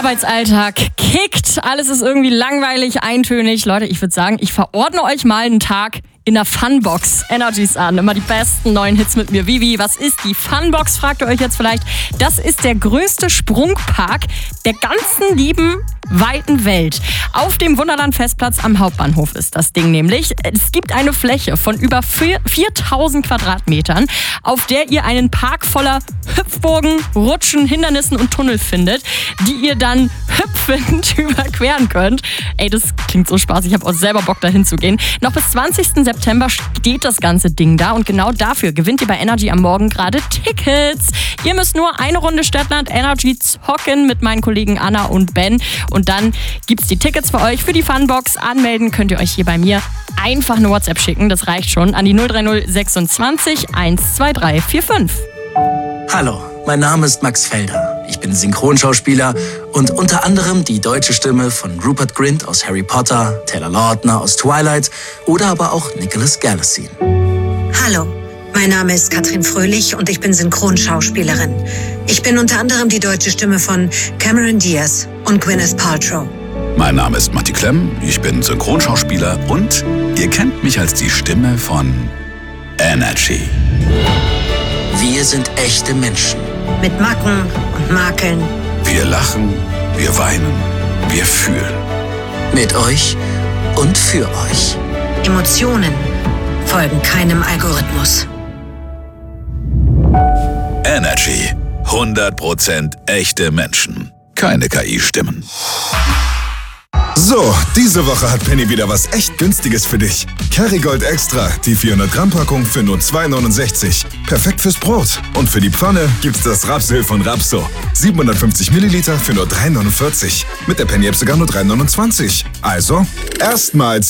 Arbeitsalltag kickt, alles ist irgendwie langweilig, eintönig. Leute, ich würde sagen, ich verordne euch mal einen Tag in der Funbox. Energies an, immer die besten neuen Hits mit mir. Vivi, was ist die Funbox, fragt ihr euch jetzt vielleicht. Das ist der größte Sprungpark der ganzen lieben, weiten Welt. Auf dem Wunderland-Festplatz am Hauptbahnhof ist das Ding nämlich. Es gibt eine Fläche von über 4000 Quadratmetern, auf der ihr einen Park voller Hüpfburgen, Rutschen, Hindernissen und Tunnel findet, die ihr dann hüpfend überqueren könnt. Ey, das klingt so spaßig. Ich habe auch selber Bock, da hinzugehen. Noch bis 20. September steht das ganze Ding da und genau dafür gewinnt ihr bei Energy am Morgen gerade Tickets. Ihr müsst nur eine Runde Stadtland Energy zocken mit meinen Kollegen Anna und Ben und dann gibt's die Tickets für euch für die Funbox. Anmelden könnt ihr euch hier bei mir einfach eine WhatsApp schicken, das reicht schon, an die 030 26 12345. Hallo, mein Name ist Max Felder. Ich bin Synchronschauspieler und unter anderem die deutsche Stimme von Rupert Grint aus Harry Potter, Taylor Lautner aus Twilight oder aber auch Nicholas Galitzine. Hallo, mein Name ist Katrin Fröhlich und ich bin Synchronschauspielerin. Ich bin unter anderem die deutsche Stimme von Cameron Diaz und Gwyneth Paltrow. Mein Name ist Matti Klemm, ich bin Synchronschauspieler und ihr kennt mich als die Stimme von Energy. Wir sind echte Menschen. Mit Macken und Makeln. Wir lachen, wir weinen, wir fühlen. Mit euch und für euch. Emotionen folgen keinem Algorithmus. Energy. 100% echte Menschen. Keine KI-Stimmen. So, diese Woche hat Penny wieder was echt Günstiges für dich. Kerrygold Extra, die 400-Gramm-Packung für nur 2,69. Perfekt fürs Brot. Und für die Pfanne gibt's das Rapsöl von Rapso. 750 Milliliter für nur 3,49. Mit der Penny-App sogar nur 3,29. Also, erstmals